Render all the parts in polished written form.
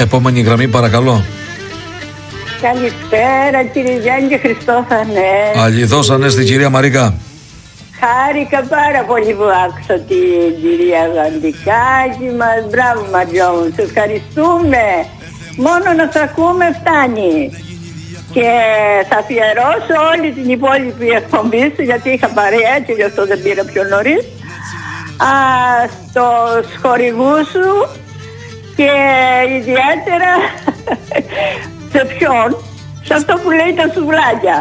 Επόμενη γραμμή παρακαλώ. Καλησπέρα κύριε Γιάννη και Χριστόφανε. Αληθώς Ανέστη, κυρία Μαρίκα. Χάρηκα πάρα πολύ που άκουσα την κυρία Γαντικάκη μας. Μπράβο Μαριό μου, σε ευχαριστούμε. Μόνο να σ' ακούμε φτάνει. Και θα αφιερώσω όλη την υπόλοιπη εκπομπή σου, γιατί είχα παρέα και γι' αυτό δεν πήρα πιο νωρίς, στους χορηγούς σου και ιδιαίτερα σε ποιον, σε αυτό που λέει τα σουβλάκια.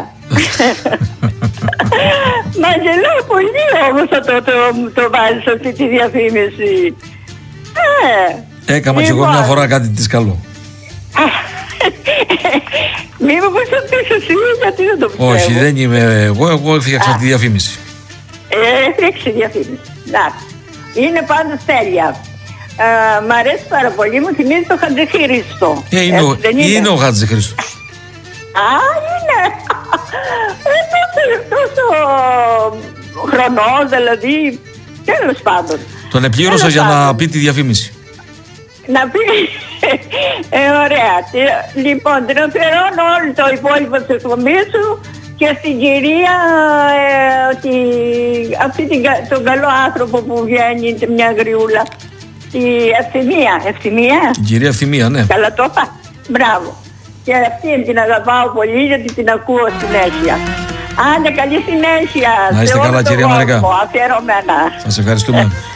Μα γελάει πολύ όμως το βάζεις αυτή τη διαφήμιση. Έκανα κι εγώ μια φορά κάτι της καλό. Μήπως το πεις εσύ, γιατί δεν το πιστεύω. Όχι, δεν είμαι εγώ έφτιαξα τη διαφήμιση. Έφτιαξε τη διαφήμιση. Είναι πάντως τέλεια. Μ' αρέσει πάρα πολύ, μου θυμίζει το Χατζηχρήστο. Είναι ο Χατζηχρήστος. Είναι. Τόσο χρονός, δηλαδή, τέλος πάντων. Τον επλήρωσα για να πει τη διαφήμιση. Να πει, ωραία. Λοιπόν, την αφιερώνω όλο το υπόλοιπο της εκπομπής σου και στην κυρία, τον καλό άνθρωπο που βγαίνει, μια γριούλα, τη Ευθυμία. Η κυρία Ευθυμία, ναι. Καλά το είπα. Μπράβο. Και αυτή την αγαπάω πολύ γιατί την ακούω συνέχεια. Άντε, καλή συνέχεια. Να είστε καλά κυρία Μαρίκα. Αφιερωμένα. Σας ευχαριστούμε.